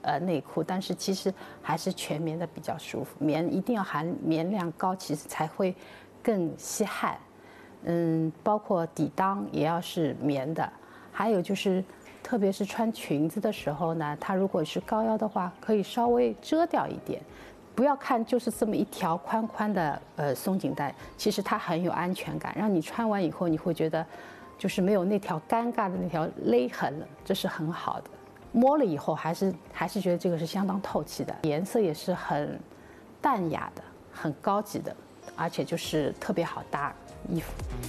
内裤，但是其实还是全棉的比较舒服。棉一定要含棉量高，其实才会更吸汗。包括底裆也要是棉的，还有就是。特别是穿裙子的时候呢，它如果是高腰的话，可以稍微遮掉一点，不要看就是这么一条宽宽的松紧带，其实它很有安全感，让你穿完以后你会觉得就是没有那条尴尬的那条勒痕了，这是很好的。摸了以后还是觉得这个是相当透气的，颜色也是很淡雅的，很高级的，而且就是特别好搭衣服。